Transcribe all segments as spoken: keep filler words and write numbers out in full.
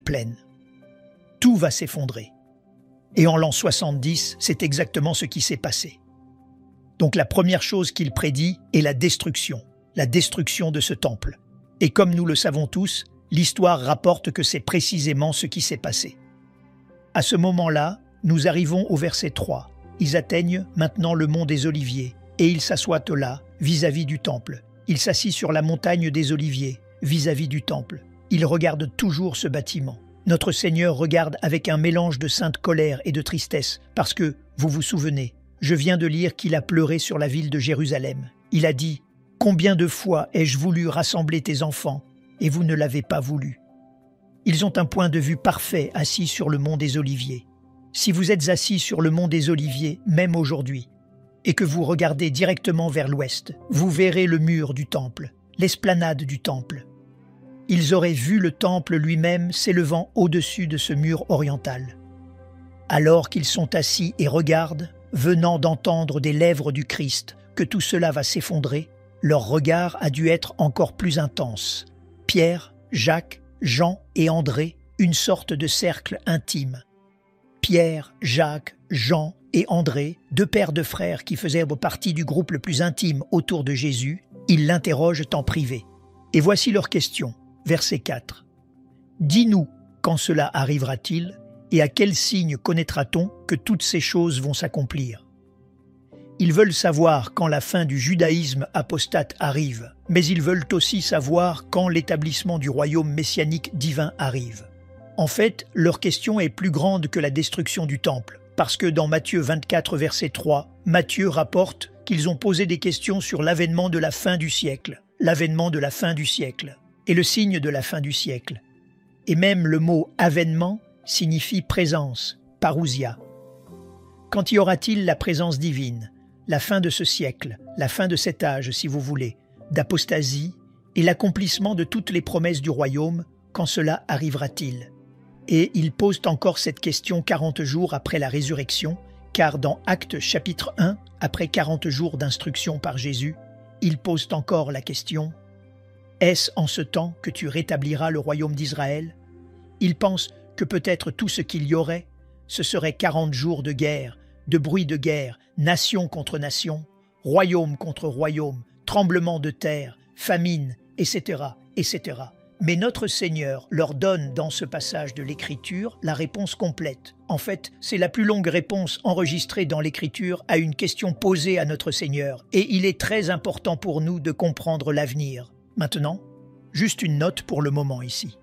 pleine. Tout va s'effondrer. Et en l'an soixante-dix, c'est exactement ce qui s'est passé. Donc la première chose qu'il prédit est la destruction, la destruction de ce temple. Et comme nous le savons tous, l'histoire rapporte que c'est précisément ce qui s'est passé. À ce moment-là, nous arrivons au verset trois. Ils atteignent maintenant le mont des Oliviers, et ils s'assoient là, vis-à-vis du temple. Il s'assit sur la montagne des Oliviers, vis-à-vis du temple. Il regarde toujours ce bâtiment. Notre Seigneur regarde avec un mélange de sainte colère et de tristesse, parce que, vous vous souvenez, je viens de lire qu'il a pleuré sur la ville de Jérusalem. Il a dit « Combien de fois ai-je voulu rassembler tes enfants, et vous ne l'avez pas voulu ?» Ils ont un point de vue parfait assis sur le mont des Oliviers. Si vous êtes assis sur le mont des Oliviers, même aujourd'hui, et que vous regardez directement vers l'ouest, vous verrez le mur du temple, l'esplanade du temple. Ils auraient vu le temple lui-même s'élevant au-dessus de ce mur oriental. Alors qu'ils sont assis et regardent, venant d'entendre des lèvres du Christ que tout cela va s'effondrer, leur regard a dû être encore plus intense. Pierre, Jacques, Jean et André, une sorte de cercle intime. Pierre, Jacques, Jean et André, deux pères de frères qui faisaient partie du groupe le plus intime autour de Jésus, ils l'interrogent en privé. Et voici leur question, verset quatre. « Dis-nous, quand cela arrivera-t-il, et à quel signe connaîtra-t-on que toutes ces choses vont s'accomplir ?» Ils veulent savoir quand la fin du judaïsme apostate arrive, mais ils veulent aussi savoir quand l'établissement du royaume messianique divin arrive. En fait, leur question est plus grande que la destruction du temple, parce que dans Matthieu vingt-quatre, verset trois, Matthieu rapporte qu'ils ont posé des questions sur l'avènement de la fin du siècle, l'avènement de la fin du siècle, et le signe de la fin du siècle. Et même le mot « avènement » signifie présence, parousia. Quand y aura-t-il la présence divine, la fin de ce siècle, la fin de cet âge, si vous voulez, d'apostasie et l'accomplissement de toutes les promesses du royaume, quand cela arrivera-t-il? Et ils posent encore cette question quarante jours après la résurrection, car dans Actes chapitre un, après quarante jours d'instruction par Jésus, ils posent encore la question « Est-ce en ce temps que tu rétabliras le royaume d'Israël ?» Ils pensent que peut-être tout ce qu'il y aurait, ce serait quarante jours de guerre, de bruit de guerre, nation contre nation, royaume contre royaume, tremblement de terre, famine, et cetera, et cetera. Mais notre Seigneur leur donne dans ce passage de l'Écriture la réponse complète. En fait, c'est la plus longue réponse enregistrée dans l'Écriture à une question posée à notre Seigneur, et il est très important pour nous de comprendre l'avenir. Maintenant, juste une note pour le moment ici.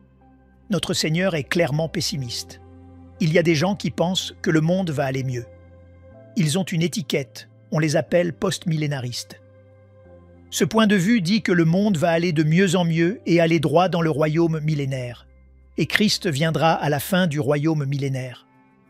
Notre Seigneur est clairement pessimiste. Il y a des gens qui pensent que le monde va aller mieux. Ils ont une étiquette, on les appelle post-millénaristes. Ce point de vue dit que le monde va aller de mieux en mieux et aller droit dans le royaume millénaire. Et Christ viendra à la fin du royaume millénaire.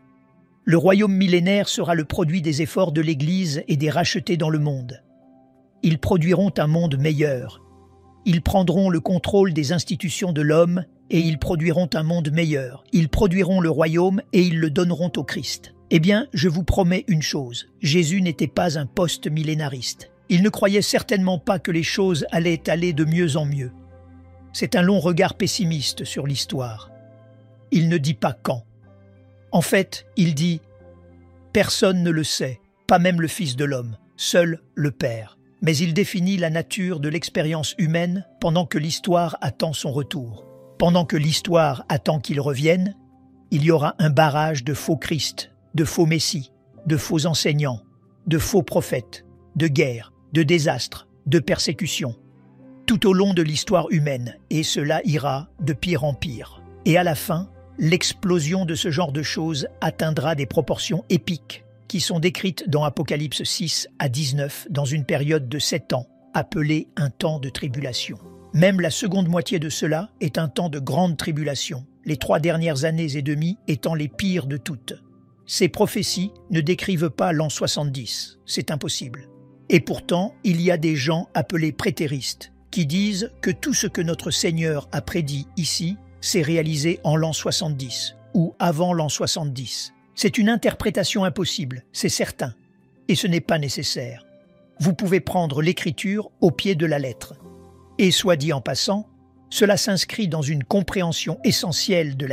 Le royaume millénaire sera le produit des efforts de l'Église et des rachetés dans le monde. Ils produiront un monde meilleur. Ils prendront le contrôle des institutions de l'homme et ils produiront un monde meilleur. Ils produiront le royaume et ils le donneront au Christ. Eh bien, je vous promets une chose, Jésus n'était pas un post-millénariste. Il ne croyait certainement pas que les choses allaient aller de mieux en mieux. C'est un long regard pessimiste sur l'histoire. Il ne dit pas quand. En fait, il dit « Personne ne le sait, pas même le Fils de l'homme, seul le Père ». Mais il définit la nature de l'expérience humaine pendant que l'histoire attend son retour. Pendant que l'histoire attend qu'il revienne, il y aura un barrage de faux Christ, de faux Messie, de faux enseignants, de faux prophètes, de guerres, de désastres, de persécutions, tout au long de l'histoire humaine, et cela ira de pire en pire. Et à la fin, l'explosion de ce genre de choses atteindra des proportions épiques, qui sont décrites dans Apocalypse six à dix-neuf dans une période de sept ans, appelée un temps de tribulation. Même la seconde moitié de cela est un temps de grande tribulation, les trois dernières années et demie étant les pires de toutes. Ces prophéties ne décrivent pas l'an soixante-dix, c'est impossible. Et pourtant, il y a des gens appelés prétéristes qui disent que tout ce que notre Seigneur a prédit ici s'est réalisé en l'an soixante-dix ou avant l'an soixante-dix. C'est une interprétation impossible, c'est certain, et ce n'est pas nécessaire. Vous pouvez prendre l'Écriture au pied de la lettre. Et soit dit en passant, Cela s'inscrit dans une compréhension essentielle de la